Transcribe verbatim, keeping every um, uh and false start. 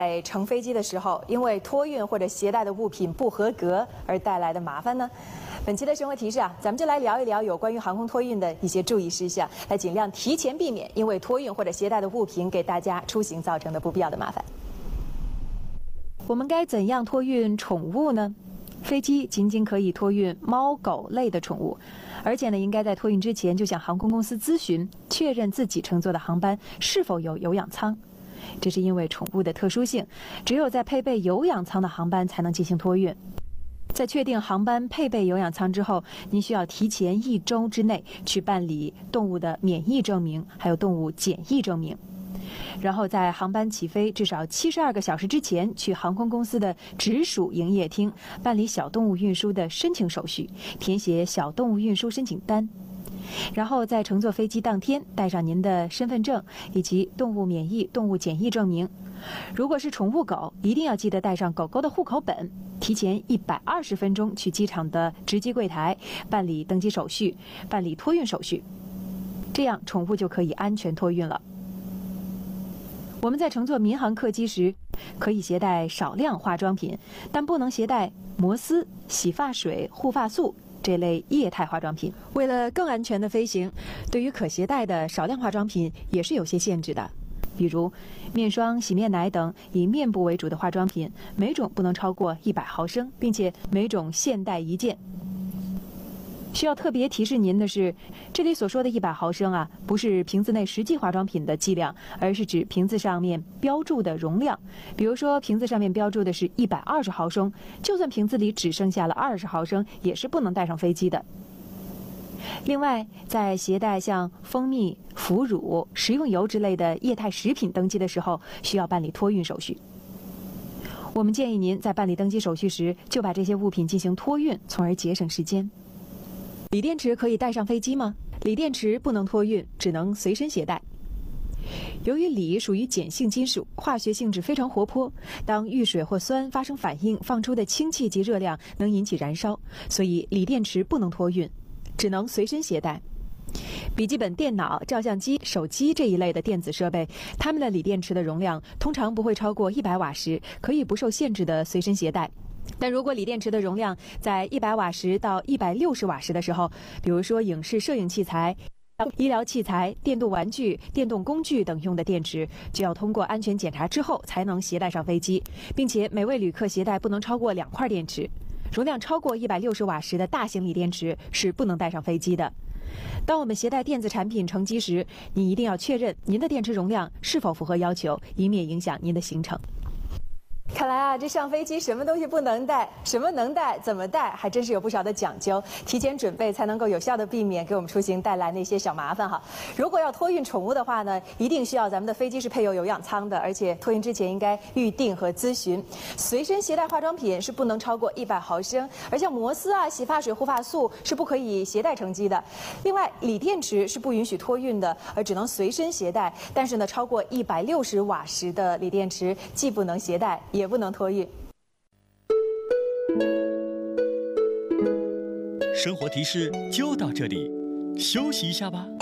在乘飞机的时候，因为托运或者携带的物品不合格而带来的麻烦呢？本期的生活提示啊，咱们就来聊一聊有关于航空托运的一些注意事项，来尽量提前避免因为托运或者携带的物品给大家出行造成的不必要的麻烦。我们该怎样托运宠物呢？飞机仅仅可以托运猫狗类的宠物，而且呢，应该在托运之前就向航空公司咨询，确认自己乘坐的航班是否有有氧舱。这是因为宠物的特殊性，只有在配备有氧舱的航班才能进行托运。在确定航班配备有氧舱之后，您需要提前一周之内去办理动物的免疫证明，还有动物检疫证明。然后在航班起飞至少七十二个小时之前，去航空公司的直属营业厅办理小动物运输的申请手续，填写小动物运输申请单。然后在乘坐飞机当天，带上您的身份证以及动物免疫、动物检疫证明。如果是宠物狗，一定要记得带上狗狗的户口本，提前一百二十分钟去机场的值机柜台办理登机手续、办理托运手续，这样宠物就可以安全托运了。我们在乘坐民航客机时，可以携带少量化妆品，但不能携带摩丝、洗发水、护发素这类液态化妆品。为了更安全的飞行，对于可携带的少量化妆品也是有些限制的。比如面霜、洗面奶等以面部为主的化妆品，每种不能超过一百毫升，并且每种限带一件。需要特别提示您的是，这里所说的一百毫升啊，不是瓶子内实际化妆品的剂量，而是指瓶子上面标注的容量。比如说瓶子上面标注的是一百二十毫升，就算瓶子里只剩下了二十毫升，也是不能带上飞机的。另外，在携带像蜂蜜、腐乳、食用油之类的液态食品登机的时候，需要办理托运手续。我们建议您在办理登机手续时，就把这些物品进行托运，从而节省时间。锂电池可以带上飞机吗？锂电池不能托运，只能随身携带。由于锂属于碱性金属，化学性质非常活泼，当遇水或酸发生反应，放出的氢气及热量能引起燃烧，所以锂电池不能托运，只能随身携带。笔记本电脑、照相机、手机这一类的电子设备，它们的锂电池的容量通常不会超过一百瓦时，可以不受限制的随身携带。但如果锂电池的容量在一百瓦时到一百六十瓦时的时候，比如说影视摄影器材、医疗器材、电动玩具、电动工具等用的电池，就要通过安全检查之后才能携带上飞机，并且每位旅客携带不能超过两块电池。容量超过一百六十瓦时的大型锂电池是不能带上飞机的。当我们携带电子产品乘机时，你一定要确认您的电池容量是否符合要求，以免影响您的行程。看来啊，这上飞机什么东西不能带，什么能带，怎么带，还真是有不少的讲究。提前准备才能够有效的避免给我们出行带来那些小麻烦哈。如果要托运宠物的话呢，一定需要咱们的飞机是配有有氧舱的，而且托运之前应该预定和咨询。随身携带化妆品是不能超过一百毫升，而像摩丝啊、洗发水、护发素是不可以携带乘机的。另外，锂电池是不允许托运的，而只能随身携带。但是呢，超过一百六十瓦时的锂电池既不能携带，也不能托运。 生活提示就到这里，休息一下吧。